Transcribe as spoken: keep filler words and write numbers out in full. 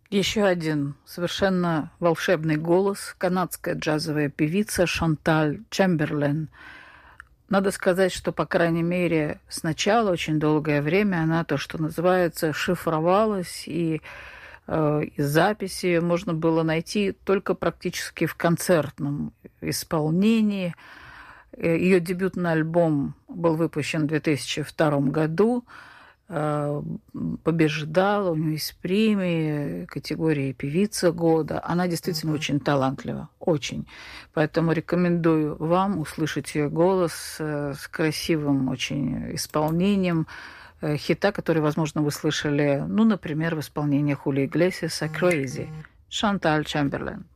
Еще один совершенно волшебный голос, канадская джазовая певица Шанталь Чемберлен. Надо сказать, что, по крайней мере, сначала очень долгое время она, то, что называется, шифровалась, и э, из записи можно было найти только практически в концертном исполнении. Ее дебютный альбом был выпущен в две тысячи втором году, побеждала, у нее есть премии категории «Певица года». Она действительно mm-hmm. очень талантлива, очень. Поэтому рекомендую вам услышать ее голос с красивым очень исполнением хита, который, возможно, вы слышали, ну, например, в исполнении Хули Иглесиаса «Crazy». Шанталь Чемберлен.